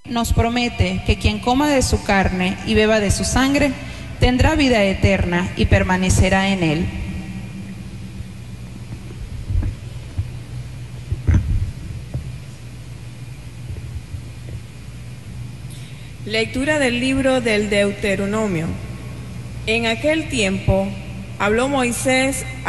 nos promete que quien coma de su carne y beba de su sangre tendrá vida eterna y permanecerá en él. Lectura del libro del Deuteronomio. En aquel tiempo habló Moisés